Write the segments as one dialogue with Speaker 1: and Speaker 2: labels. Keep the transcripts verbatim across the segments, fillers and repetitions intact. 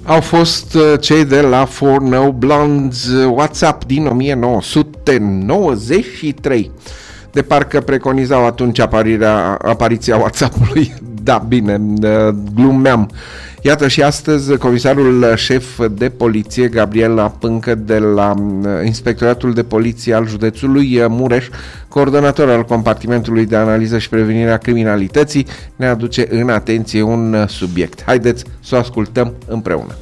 Speaker 1: Au fost cei de la Four No Blondes, WhatsApp din o mie nouă sute nouăzeci și trei. De parcă preconizau atunci aparirea, apariția WhatsApp-ului. Da, bine, glumeam. Iată și astăzi comisarul șef de poliție, Gabriela Pâncă, de la Inspectoratul de Poliție al județului Mureș, coordonator al compartimentului de analiză și prevenire a criminalității, ne aduce în atenție un subiect. Haideți să o ascultăm împreună.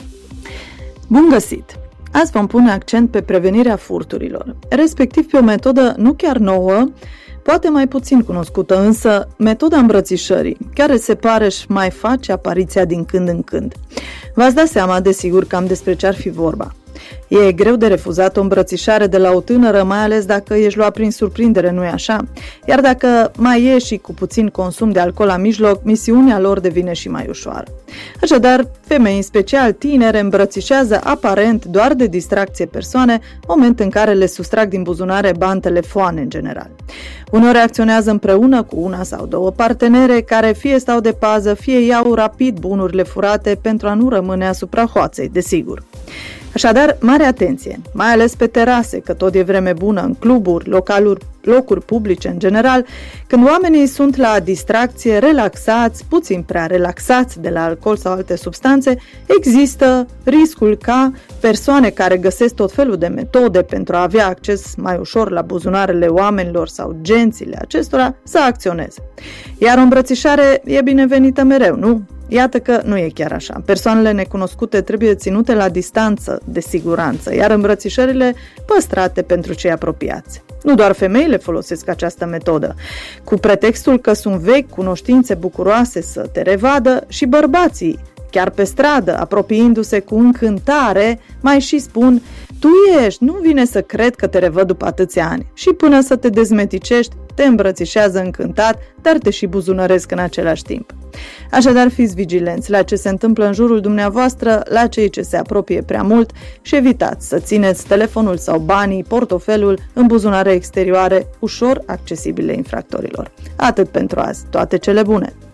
Speaker 2: Bun găsit! Azi vom pune accent pe prevenirea furturilor, respectiv pe o metodă nu chiar nouă, poate mai puțin cunoscută, însă metoda îmbrățișării, care se pare și mai face apariția din când în când. V-ați dat seama, desigur, cam despre ce ar fi vorba. E greu de refuzat o îmbrățișare de la o tânără, mai ales dacă ești luat prin surprindere, nu-i așa? Iar dacă mai e și cu puțin consum de alcool la mijloc, misiunea lor devine și mai ușoară. Așadar, femei, în special tinere, îmbrățișează aparent doar de distracție persoane, moment în care le sustrag din buzunare bani, telefoane în general. Uneori reacționează împreună cu una sau două partenere care fie stau de pază, fie iau rapid bunurile furate pentru a nu rămâne asupra hoaței, desigur. Așadar, mare atenție, mai ales pe terase, că tot e vreme bună, în cluburi, localuri, locuri publice în general, când oamenii sunt la distracție, relaxați, puțin prea relaxați de la alcool sau alte substanțe, există riscul ca persoane care găsesc tot felul de metode pentru a avea acces mai ușor la buzunarele oamenilor sau gențile acestora să acționeze. Iar o îmbrățișare e binevenită mereu, nu? Iată că nu e chiar așa. Persoanele necunoscute trebuie ținute la distanță de siguranță, iar îmbrățișările păstrate pentru cei apropiați. Nu doar femeile folosesc această metodă. Cu pretextul că sunt vechi cunoștințe bucuroase să te revadă, și bărbații, chiar pe stradă, apropiindu-se cu încântare, mai și spun: tu ești, nu vine să cred că te revăd după atâția ani. Și până să te dezmeticești, te îmbrățișează încântat, dar te și buzunăresc în același timp. Așadar, fiți vigilenți la ce se întâmplă în jurul dumneavoastră, la cei ce se apropie prea mult și evitați să țineți telefonul sau banii, portofelul în buzunare exterioare ușor accesibile infractorilor. Atât pentru azi. Toate cele bune!